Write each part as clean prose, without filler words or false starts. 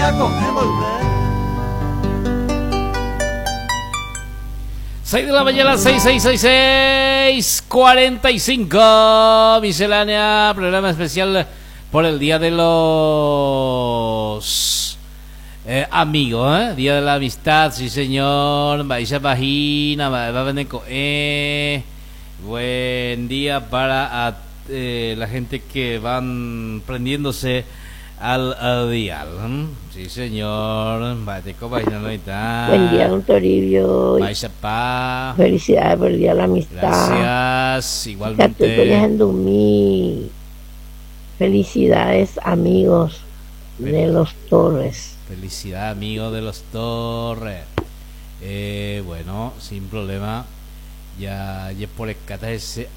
6 de la mañana, 6:45, miscelánea, programa especial por el Día de los amigos, Día de la Amistad, sí señor, Baisa Pagina, buen día para la gente que van prendiéndose al dial, sí señor, buen día, don Toribio. Felicidades por el Día de la Amistad. Gracias, igualmente. Felicidades, amigos de los Torres. Felicidad, amigos de los Torres. Bueno, sin problema. Ya por el cata ese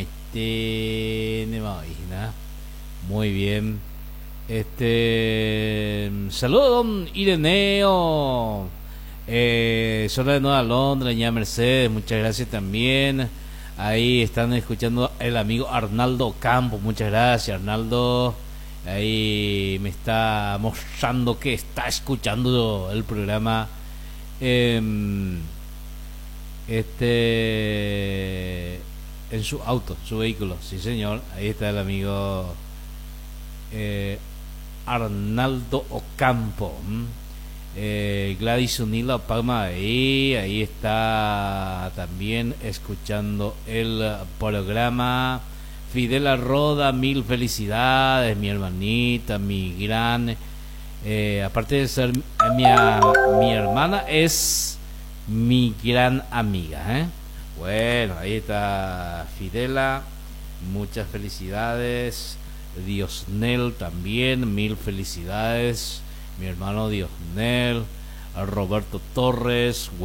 muy bien. Saludos, don Ireneo. Zona de Nueva Londres, ya Mercedes, muchas gracias también. Ahí están escuchando el amigo Arnaldo Campos, muchas gracias Arnaldo. Ahí me está mostrando que está escuchando el programa en su auto, su vehículo, sí señor. Ahí está el amigo Arnaldo Ocampo. Gladys Unila Palma, ahí está también escuchando el programa. Fidela Roda, mil felicidades, mi hermanita, mi gran, aparte de ser mi hermana, es mi gran amiga, Bueno, ahí está Fidela, muchas felicidades. Diosnel también, mil felicidades, mi hermano Diosnel. A Roberto Torres,